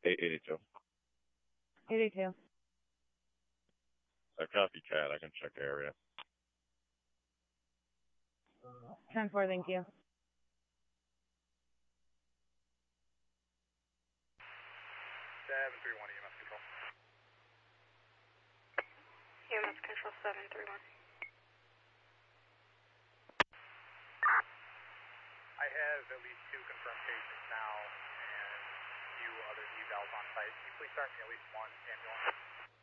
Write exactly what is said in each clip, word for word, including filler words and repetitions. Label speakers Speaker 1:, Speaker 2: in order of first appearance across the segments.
Speaker 1: eight eighty-two.
Speaker 2: eight eighty-two.
Speaker 1: I copy Cat. I can check the area.
Speaker 2: ten four, thank you.
Speaker 3: seven three one E M S control.
Speaker 4: E M S control seven three one.
Speaker 3: I have at least two confirmed patients now and a few other evals on site. Can you please start me at least one ambulance?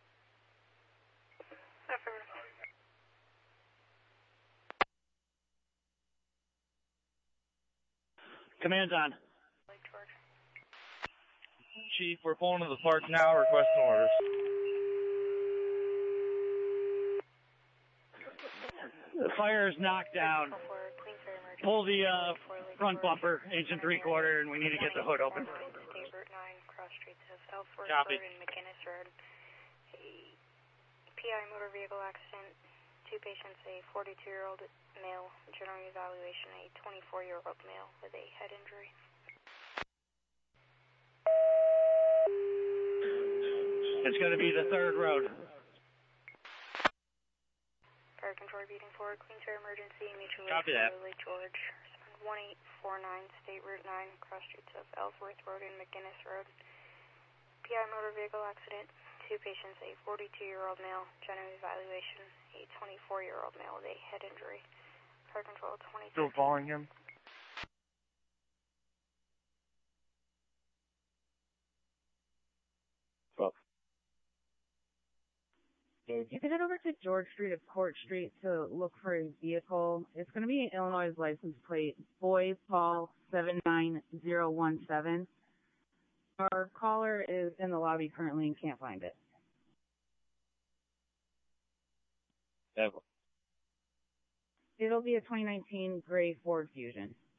Speaker 4: Affirmative.
Speaker 5: Command's on.
Speaker 4: Lake George.
Speaker 5: Chief, we're pulling to the park now, requesting orders. The fire is knocked down. Pull the uh, front bumper, engine three quarter, and we need to get the hood open.
Speaker 4: State Route nine, cross streets of Ellsworth
Speaker 5: Copy.
Speaker 4: Road and McGinnis Road. A P I motor vehicle accident. Two patients, a forty-two-year-old male, general evaluation, a twenty-four-year-old male with a head injury.
Speaker 5: It's going to be the third road.
Speaker 4: Fire control repeating forward, Queens Air emergency, mutual
Speaker 5: Copy that.
Speaker 4: Lake George. one eight four nine, State Route nine, cross streets of Ellsworth Road and McGinnis Road. P I motor vehicle accident. Two patients, a forty-two-year-old male, general evaluation, a twenty-four-year-old male with a head injury. Fire control twenty.
Speaker 5: Still following him?
Speaker 1: twelve.
Speaker 2: You can head over to George Street of Court Street to look for a vehicle. It's going to be an Illinois license plate, Boy Paul seven nine zero one seven. Our caller is in the lobby currently and can't find it.
Speaker 1: Ever.
Speaker 2: It'll be a twenty nineteen gray Ford Fusion.